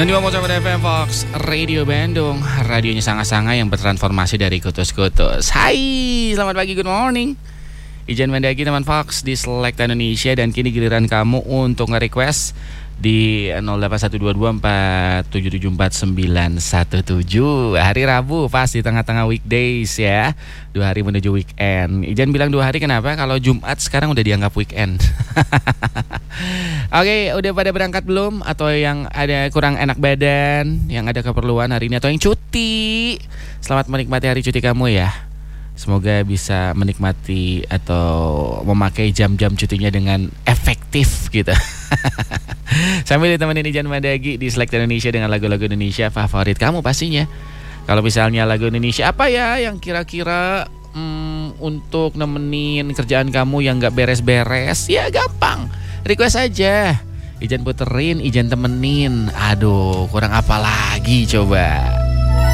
92.1 FM Fox Radio Bandung, radionya sangat-sangat yang bertransformasi dari kutus-kutus. Hai, selamat pagi, good morning. Ijan Mendaki teman Fox di Select Indonesia. Dan kini giliran kamu untuk nge-request di 081247749917. Hari Rabu pas di tengah-tengah weekdays ya, 2 hari menuju weekend. Ijan bilang 2 hari kenapa? Kalau Jumat sekarang udah dianggap weekend. Oke, udah pada berangkat belum? Atau yang ada kurang enak badan, yang ada keperluan hari ini, atau yang cuti, selamat menikmati hari cuti kamu ya. Semoga bisa menikmati atau memakai jam-jam cutinya dengan efektif gitu. Sambil ditemenin Ijan Madagi di Select Indonesia dengan lagu-lagu Indonesia favorit kamu pastinya. Kalau misalnya lagu Indonesia apa ya yang kira-kira untuk nemenin kerjaan kamu yang gak beres-beres, ya gampang, request aja, Ijan puterin, Ijan temenin. Aduh, kurang apa lagi coba.